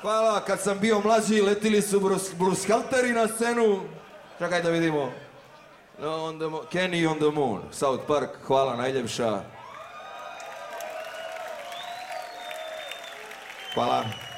hvala. Kad sam bio mlađi, letili su Brushalteri na scenu. Čekaj da vidimo. Kenny on the Moon, South Park, hvala najljepša. Hvala.